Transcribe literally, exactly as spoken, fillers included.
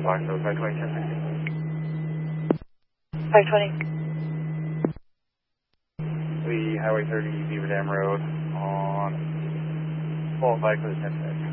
Fox, so five twenty, ten sixty. five twenty. Lee, Highway thirty, Beaver Dam Road, on full five for the ten minutes.